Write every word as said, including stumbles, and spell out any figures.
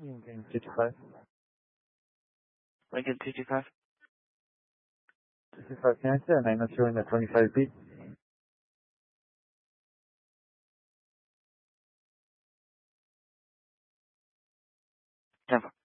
Lincoln two two five. Lincoln two two five. two two five Canada, and I'm not showing the twenty-five feet. Denver.